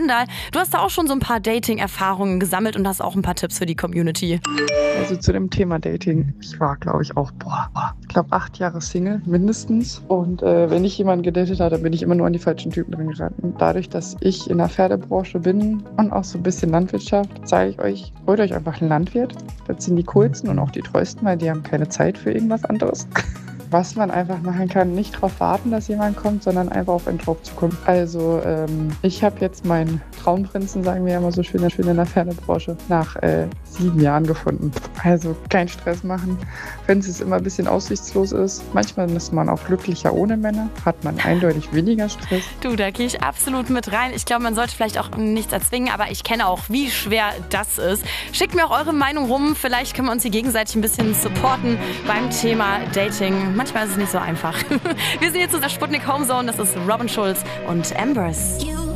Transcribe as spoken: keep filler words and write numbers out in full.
Randall, du hast da auch schon so ein paar Dating-Erfahrungen gesammelt und hast auch ein paar Tipps für die Community. Also zu dem Thema Dating. Ich war, glaube ich, auch, boah, ich glaube, acht Jahre Single mindestens. Und äh, wenn ich jemanden gedatet habe, bin ich immer nur an die falschen Typen drin geraten. Dadurch, dass ich in der Pferdebranche bin und auch so ein bisschen Landwirtschaft, sage ich euch, holt euch einfach einen Landwirt. Das sind die coolsten und auch die treuesten, weil die haben keine Zeit für irgendwas anderes. Was man einfach machen kann, nicht darauf warten, dass jemand kommt, sondern einfach auf einen drauf zu kommen. Also ähm, ich habe jetzt meinen Traumprinzen, sagen wir ja immer so schön, schön in der Pferdebranche, nach äh, sieben Jahren gefunden. Also keinen Stress machen, wenn es immer ein bisschen aussichtslos ist. Manchmal ist man auch glücklicher ohne Männer, hat man eindeutig weniger Stress. Du, da gehe ich absolut mit rein. Ich glaube, man sollte vielleicht auch nichts erzwingen, aber ich kenne auch, wie schwer das ist. Schickt mir auch eure Meinung rum. Vielleicht können wir uns hier gegenseitig ein bisschen supporten beim Thema Dating. Manchmal ist es nicht so einfach. Wir sind jetzt in der Sputnik Homezone. Das ist Robin Schulz und Embers.